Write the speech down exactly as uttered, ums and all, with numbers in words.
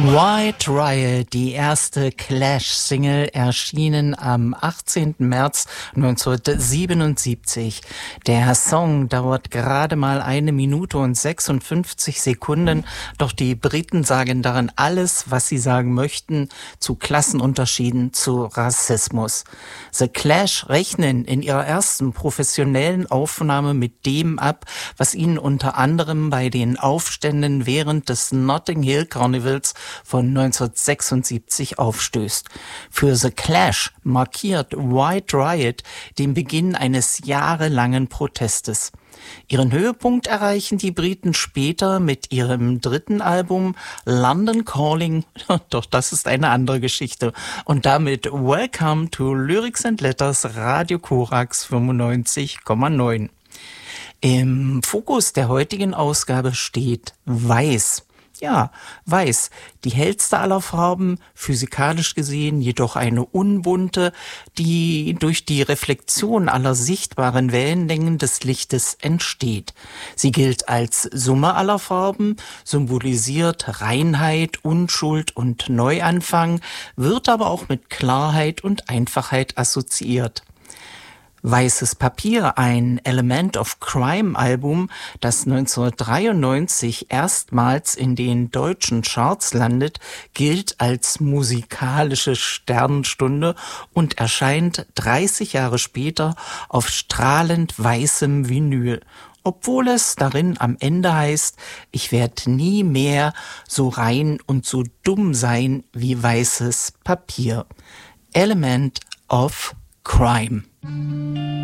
White Riot, die erste Clash-Single, erschienen am achtzehnten März neunzehnhundertsiebenundsiebzig. Der Song dauert gerade mal eine Minute und sechsundfünfzig Sekunden, doch die Briten sagen darin alles, was sie sagen möchten, zu Klassenunterschieden, zu Rassismus. The Clash rechnen in ihrer ersten professionellen Aufnahme mit dem ab, was ihnen unter anderem bei den Aufständen während des Notting Hill Carnivals von neunzehnhundertsechsundsiebzig aufstößt. Für The Clash markiert White Riot den Beginn eines jahrelangen Protestes. Ihren Höhepunkt erreichen die Briten später mit ihrem dritten Album London Calling, doch das ist eine andere Geschichte. Und damit Welcome to Lyrics and Letters, Radio Korax fünfundneunzig Komma neun. Im Fokus der heutigen Ausgabe steht Weiß. Ja, Weiß, die hellste aller Farben, physikalisch gesehen jedoch eine unbunte, die durch die Reflexion aller sichtbaren Wellenlängen des Lichtes entsteht. Sie gilt als Summe aller Farben, symbolisiert Reinheit, Unschuld und Neuanfang, wird aber auch mit Klarheit und Einfachheit assoziiert. Weißes Papier, ein Element of Crime Album, das neunzehnhundertdreiundneunzig erstmals in den deutschen Charts landet, gilt als musikalische Sternenstunde und erscheint dreißig Jahre später auf strahlend weißem Vinyl. Obwohl es darin am Ende heißt, ich werde nie mehr so rein und so dumm sein wie weißes Papier. Element of Crime.